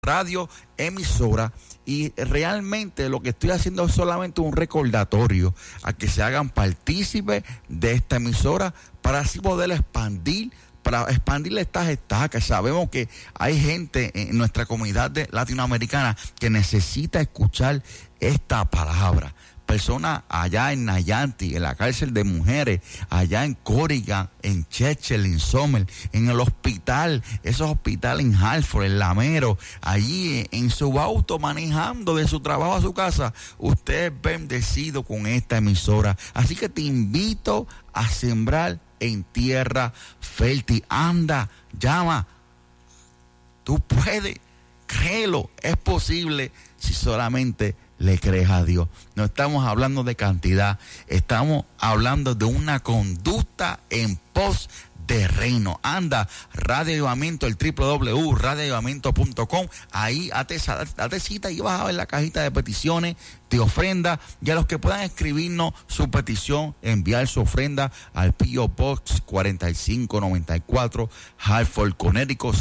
radio emisora, y realmente lo que estoy haciendo es solamente un recordatorio a que se hagan partícipes de esta emisora para así poder expandir estas estacas. Sabemos que hay gente en nuestra comunidad latinoamericana que necesita escuchar esta palabra. Personas allá en Nayanti, en la cárcel de mujeres, allá en Corrigan, en Chechel, en Sommer, en el hospital, esos hospitales en Hartford, en Lamero, allí en su auto manejando de su trabajo a su casa. Usted es bendecido con esta emisora. Así que te invito a sembrar en tierra fértil. Anda, llama. Tú puedes, créelo, es posible si solamente le crees a Dios. No estamos hablando de cantidad, estamos hablando de una conducta en pos de reino. Anda, Radio Avivamiento, el www.radioavivamiento.com. Ahí date cita y vas a ver la cajita de peticiones, de ofrenda, y a los que puedan escribirnos su petición, enviar su ofrenda al P.O. Box 4594, Hartford, Connecticut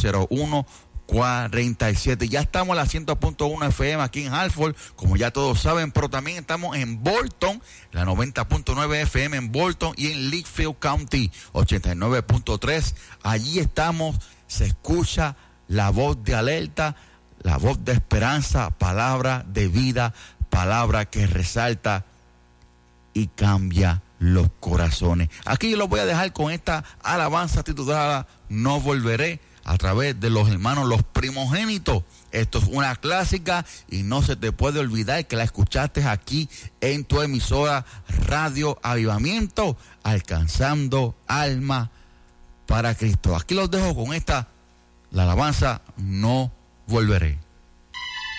01447. Ya estamos a la 100.1 FM aquí en Hartford, como ya todos saben, pero también estamos en Bolton, la 90.9 FM en Bolton, y en Litchfield County 89.3. Allí estamos, se escucha la voz de alerta, la voz de esperanza, palabra de vida, palabra que resalta y cambia los corazones. Aquí yo los voy a dejar con esta alabanza titulada No Volveré, a través de los hermanos Los Primogénitos. Esto es una clásica y no se te puede olvidar que la escuchaste aquí en tu emisora Radio Avivamiento, alcanzando alma para Cristo. Aquí los dejo con esta, la alabanza No Volveré.